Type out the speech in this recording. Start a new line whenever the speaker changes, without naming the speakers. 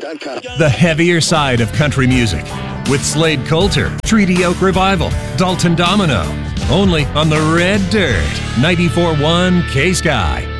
The heavier side of country music with Slade Coulter, Treaty Oak Revival, Dalton Domino. Only on the Red Dirt, 94.1 K-Sky.